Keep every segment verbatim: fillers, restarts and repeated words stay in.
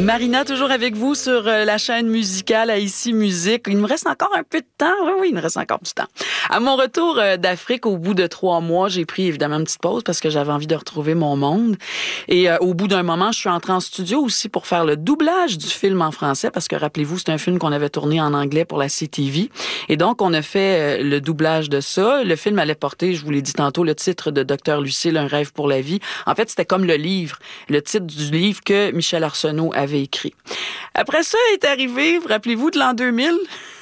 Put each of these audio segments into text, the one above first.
Marina, toujours avec vous sur la chaîne musicale à Ici Musique. Il me reste encore un peu de temps. Oui, oui, il me reste encore du temps. À mon retour d'Afrique, au bout de trois mois, j'ai pris évidemment une petite pause parce que j'avais envie de retrouver mon monde. Et euh, au bout d'un moment, je suis entrée en studio aussi pour faire le doublage du film en français parce que, rappelez-vous, c'est un film qu'on avait tourné en anglais pour la C T V. Et donc, on a fait euh, le doublage de ça. Le film allait porter, je vous l'ai dit tantôt, le titre de Docteur Lucile, Un rêve pour la vie. En fait, c'était comme le livre, le titre du livre que Michel Arsenault avait écrit. Après ça est arrivé, rappelez-vous de l'an deux mille,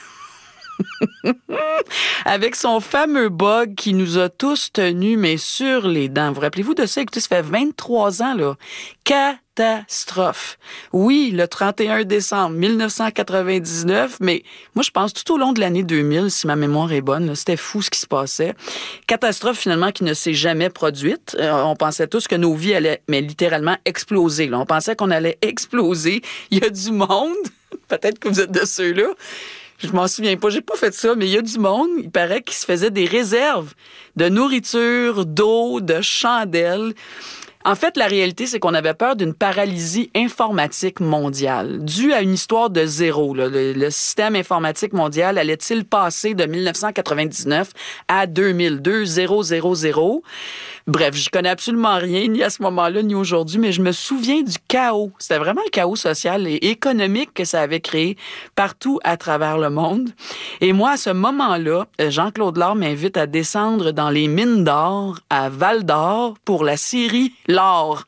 avec son fameux bug qui nous a tous tenus, mais sur les dents. Vous rappelez-vous de ça? Écoutez, ça fait vingt-trois ans, là. Catastrophe. Oui, le trente et un décembre mille neuf cent quatre-vingt-dix-neuf, mais moi, je pense tout au long de l'année deux mille, si ma mémoire est bonne, là, c'était fou ce qui se passait. Catastrophe, finalement, qui ne s'est jamais produite. Euh, on pensait tous que nos vies allaient, mais littéralement, exploser. Là. On pensait qu'on allait exploser. Il y a du monde, peut-être que vous êtes de ceux-là, je m'en souviens pas, j'ai pas fait ça, mais il y a du monde, il paraît, qui se faisait des réserves de nourriture, d'eau, de chandelles. En fait, la réalité, c'est qu'on avait peur d'une paralysie informatique mondiale, due à une histoire de zéro. Là. Le, le système informatique mondial allait-il passer de mille neuf cent quatre-vingt-dix-neuf à deux mille deux, zéro zéro zéro? Bref, je connais absolument rien, ni à ce moment-là, ni aujourd'hui, mais je me souviens du chaos. C'était vraiment le chaos social et économique que ça avait créé partout à travers le monde. Et moi, à ce moment-là, Jean-Claude Lard m'invite à descendre dans les mines d'or à Val-d'Or pour la série L'Or.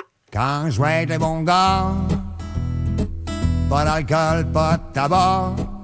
Quand je vais être bon gars, pas d'alcool, pas de tabac,